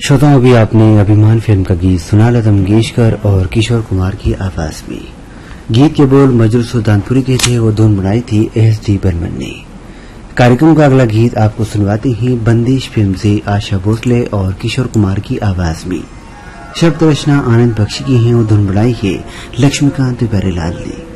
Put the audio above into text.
श्रोताओं, अभी आपने अभिमान फिल्म का गीत सुना लता मंगेशकर और किशोर कुमार की आवाज में। गीत के बोल मजरूर सुल्तानपुरी के थे, वो धुन बनाई थी एस.डी. बर्मन ने। कार्यक्रम का अगला गीत आपको सुनवाते हैं बंदिश फिल्म से आशा भोसले और किशोर कुमार की आवाज में। शब्द रचना आनंद बख्शी की है, वो धुन बनाई है लक्ष्मीकांत प्यारेलाल ने।